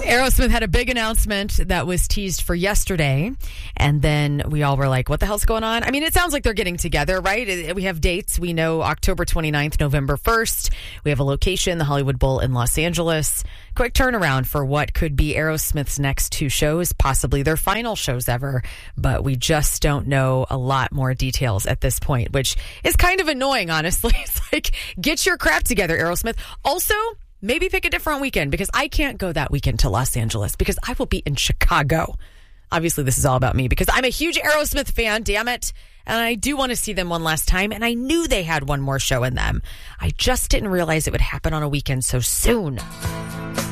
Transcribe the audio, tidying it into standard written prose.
Aerosmith had a big announcement that was teased for yesterday, and then we all were like, what the hell's going on? I mean, it sounds like they're getting together, right? We have dates. We know October 29th, November 1st. We have a location, the Hollywood Bowl in Los Angeles. Quick turnaround for what could be Aerosmith's next two shows, possibly their final shows ever, but we just don't know a lot more details at this point, which is kind of annoying, honestly. It's like, get your crap together, Aerosmith. Also, maybe pick a different weekend, because I can't go that weekend to Los Angeles because I will be in Chicago. Obviously, this is all about me because I'm a huge Aerosmith fan, damn it. And I do want to see them one last time. And I knew they had one more show in them. I just didn't realize it would happen on a weekend so soon.